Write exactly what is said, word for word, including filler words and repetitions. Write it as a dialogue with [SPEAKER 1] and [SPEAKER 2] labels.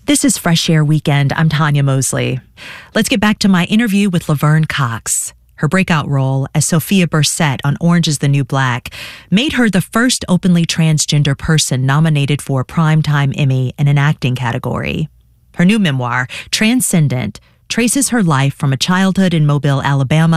[SPEAKER 1] This is Fresh Air Weekend. I'm Tanya Mosley. Let's get back to my interview with Laverne Cox. Her breakout role as Sophia Bursette on Orange is the New Black made her the first openly transgender person nominated for a Primetime Emmy in an acting category. Her new memoir, Transcendent, traces her life from a childhood in Mobile, Alabama,